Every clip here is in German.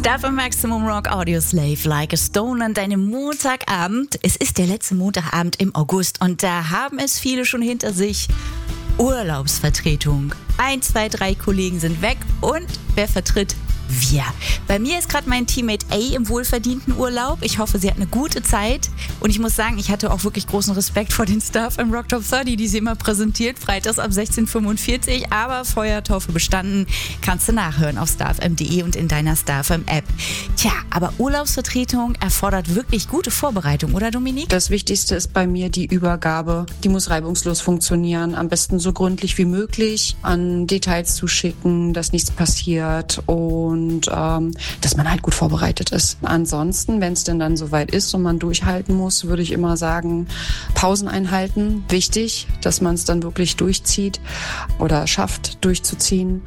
Stuff im Maximum Rock Audio Slave Like a Stone an deinem Montagabend. Es ist der letzte Montagabend im August und da haben es viele schon hinter sich. Urlaubsvertretung. 1, 2, 3 Kollegen sind weg und wer vertritt? Wir. Bei mir ist gerade mein Teammate A im wohlverdienten Urlaub. Ich hoffe, sie hat eine gute Zeit. Und ich muss sagen, ich hatte auch wirklich großen Respekt vor den Stuff im Rock Top 30, die sie immer präsentiert. Freitags ab 16:45. Aber Feuertaufe bestanden. Kannst du nachhören auf starfm.de und in deiner StarFM-App. Tja, aber Urlaubsvertretung erfordert wirklich gute Vorbereitung, oder Dominik? Das Wichtigste ist bei mir die Übergabe. Die muss reibungslos funktionieren. Am besten so gründlich wie möglich an Details zu schicken, dass nichts passiert und dass man halt gut vorbereitet ist. Ansonsten, wenn es denn dann soweit ist und man durchhalten muss, würde ich immer sagen, Pausen einhalten. Wichtig, dass man es dann wirklich durchzieht oder schafft, durchzuziehen.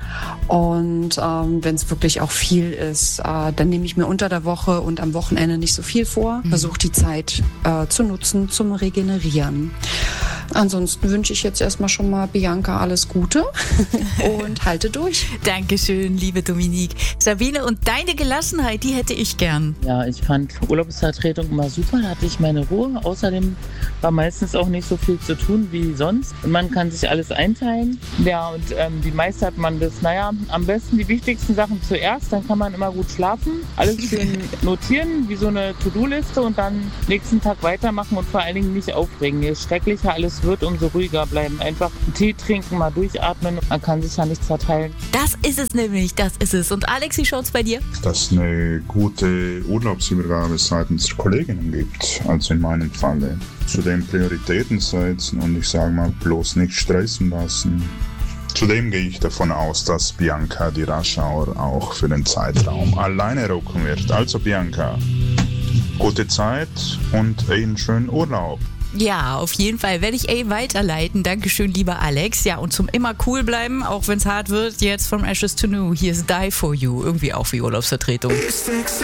Und wenn es wirklich auch viel ist, dann nehme ich mir unter der Woche und am Wochenende nicht so viel vor. Versuche die Zeit zu nutzen zum Regenerieren. Ansonsten wünsche ich jetzt erstmal schon mal Bianca alles Gute und halte durch. Dankeschön, liebe Dominik. Sabine, und deine Gelassenheit, die hätte ich gern. Ja, ich fand Urlaubsvertretung immer super, da hatte ich meine Ruhe. Außerdem war meistens auch nicht so viel zu tun wie sonst. Und man kann sich alles einteilen. Ja, und wie meistert man das? Naja, am besten die wichtigsten Sachen zuerst, dann kann man immer gut schlafen. Alles schön notieren, wie so eine To-Do-Liste und dann nächsten Tag weitermachen und vor allen Dingen nicht aufregen. Je schrecklicher alles wird, umso ruhiger bleiben. Einfach einen Tee trinken, mal durchatmen. Man kann sich ja nichts verteilen. Das ist es nämlich, das ist es. Und Alex, wie schaut's bei dir? Dass es eine gute Urlaubsübergabe seitens der Kolleginnen gibt, also in meinem Falle. Zudem Prioritäten setzen und ich sage mal bloß nicht stressen lassen. Zudem gehe ich davon aus, dass Bianca die Rush Hour auch für den Zeitraum alleine rocken wird. Also Bianca, gute Zeit und einen schönen Urlaub. Ja, auf jeden Fall werde ich weiterleiten. Dankeschön, lieber Alex. Ja, und zum immer cool bleiben, auch wenn es hart wird, jetzt from Ashes to New. Hier ist Die For You. Irgendwie auch wie Urlaubsvertretung.